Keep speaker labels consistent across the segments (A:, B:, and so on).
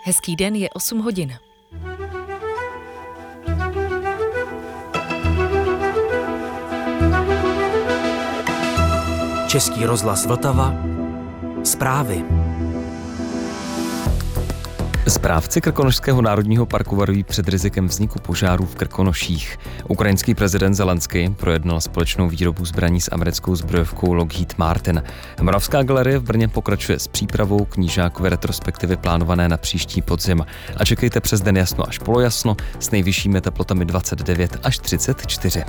A: Hezký den, je 8 hodin.
B: Český rozhlas Vltava. Zprávy.
C: Správci Krkonošského národního parku varují před rizikem vzniku požárů v Krkonoších. Ukrajinský prezident Zelenský projednal společnou výrobu zbraní s americkou zbrojovkou Lockheed Martin. Moravská galerie v Brně pokračuje s přípravou knížákové retrospektivy plánované na příští podzim. A čekejte přes den jasno až polojasno s nejvyššími teplotami 29 až 34.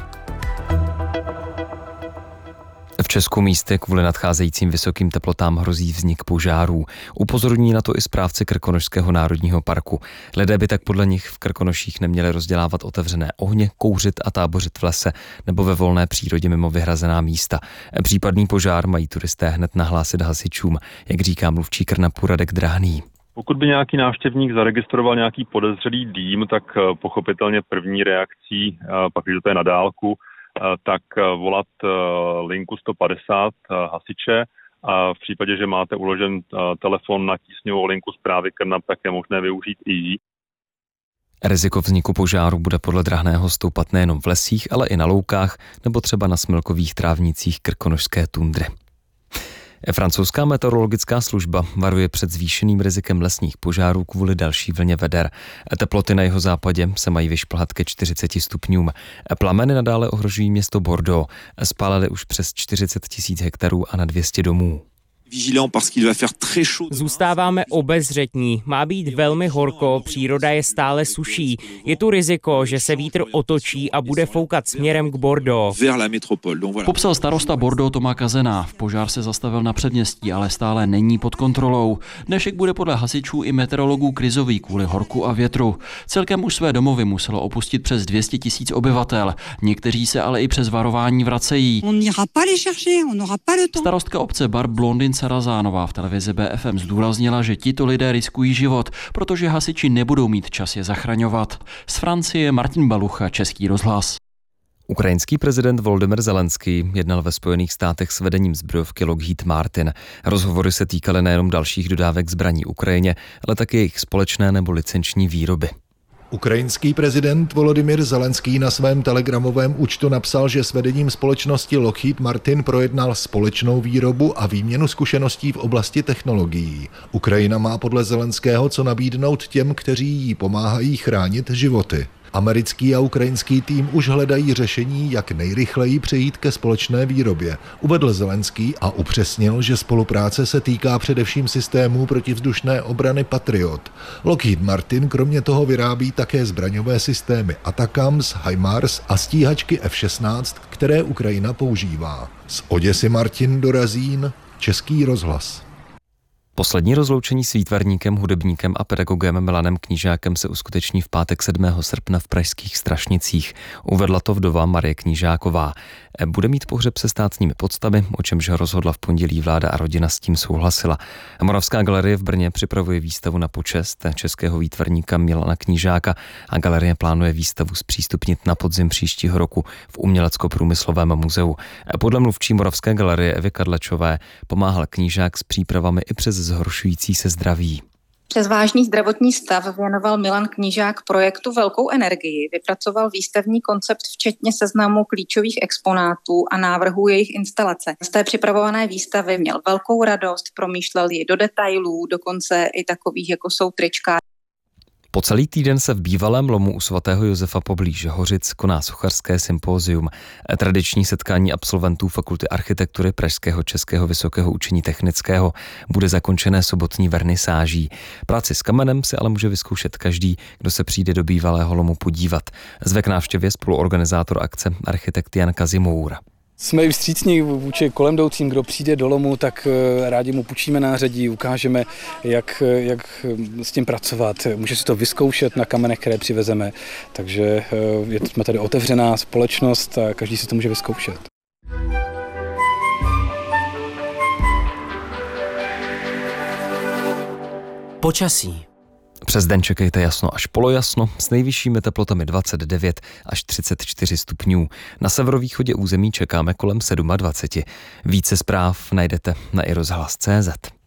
C: V Česku místě kvůli nadcházejícím vysokým teplotám hrozí vznik požárů. Upozorní na to i správci Krkonošského národního parku. Lidé by tak podle nich v Krkonoších neměli rozdělávat otevřené ohně, kouřit a tábořit v lese nebo ve volné přírodě mimo vyhrazená místa. Případný požár mají turisté hned nahlásit hasičům, jak říká mluvčí KRNAPu Radek Dráhný.
D: Pokud by nějaký návštěvník zaregistroval nějaký podezřelý dým, tak pochopitelně první reakcí, pak když to je na dálku, tak volat linku 150 hasiče a v případě, že máte uložen telefon na tísňovou linku zprávy KRNAP, tak je možné využít i ji.
C: Riziko vzniku požáru bude podle Drahného stoupat nejenom v lesích, ale i na loukách nebo třeba na smilkových trávnicích krkonošské tundry. Francouzská meteorologická služba varuje před zvýšeným rizikem lesních požárů kvůli další vlně veder. Teploty na jeho západě se mají vyšplhat ke 40 stupňům. Plameny nadále ohrožují město Bordeaux. Spálily už přes 40 000 hektarů a na 200 domů.
E: Zůstáváme obezřetní, má být velmi horko, příroda je stále suší. Je tu riziko, že se vítr otočí a bude foukat směrem k Bordeaux.
F: Popsal starosta Bordeaux Thomas Kazená. Požár se zastavil na předměstí, ale stále není pod kontrolou. Dnešek bude podle hasičů i meteorologů krizový kvůli horku a větru. Celkem už své domovy muselo opustit přes 200 000 obyvatel. Někteří se ale i přes varování vracejí. Starostka obce Barbe Blondin Sarazánová v televizi BFM zdůraznila, že tito lidé riskují život, protože hasiči nebudou mít čas je zachraňovat. Z Francie Martin Balucha, Český rozhlas.
C: Ukrajinský prezident Volodymyr Zelenský jednal ve Spojených státech s vedením zbrojovky Lockheed Martin. Rozhovory se týkaly nejenom dalších dodávek zbraní Ukrajině, ale také jejich společné nebo licenční výroby.
G: Ukrajinský prezident Volodymyr Zelenský na svém telegramovém účtu napsal, že s vedením společnosti Lockheed Martin projednal společnou výrobu a výměnu zkušeností v oblasti technologií. Ukrajina má podle Zelenského co nabídnout těm, kteří jí pomáhají chránit životy. Americký a ukrajinský tým už hledají řešení, jak nejrychleji přejít ke společné výrobě, uvedl Zelenský a upřesnil, že spolupráce se týká především systémů protivzdušné obrany Patriot. Lockheed Martin kromě toho vyrábí také zbraňové systémy Atacams, HIMARS a stíhačky F-16, které Ukrajina používá. Z Oděsy Martin Dorazín, Český rozhlas.
C: Poslední rozloučení s výtvarníkem, hudebníkem a pedagogem Milanem Knížákem se uskuteční v pátek 7. srpna v pražských Strašnicích. Uvedla to vdova Marie Knížáková. Bude mít pohřeb se státními podstavy, o čemž rozhodla v pondělí vláda a rodina s tím souhlasila. Moravská galerie v Brně připravuje výstavu na počest českého výtvarníka Milana Knížáka a galerie plánuje výstavu zpřístupnit na podzim příštího roku v Umělecko-průmyslovém muzeu. Podle mluvčí Moravské galerie Evy Kadlečové pomáhal Knížák s přípravami i přes zhoršující se zdraví.
H: Přes vážný zdravotní stav věnoval Milan Knížák projektu velkou energii, vypracoval výstavní koncept včetně seznamu klíčových exponátů a návrhů jejich instalace. Z té připravované výstavy měl velkou radost, promýšlel ji do detailů, dokonce i takových, jako jsou trička.
C: Po celý týden se v bývalém lomu u svatého Josefa poblíž Hořic koná sochařské sympózium. Tradiční setkání absolventů Fakulty architektury Pražského českého vysokého učení technického bude zakončené sobotní vernisáží. Práci s kamenem si ale může vyzkoušet každý, kdo se přijde do bývalého lomu podívat. Zve k návštěvě spoluorganizátor akce architekt Jan Kazimour.
I: Jsme i vstřícní vůči kolem jdoucím, kdo přijde do lomu, tak rádi mu půjčíme nářadí, ukážeme, jak s tím pracovat. Může si to vyzkoušet na kamenech, které přivezeme. Takže jsme tady otevřená společnost a každý si to může vyzkoušet.
B: Počasí.
C: Přes den čekejte jasno až polojasno s nejvyššími teplotami 29 až 34 stupňů. Na severovýchodě území čekáme kolem 27. Více zpráv najdete na iRozhlas.cz.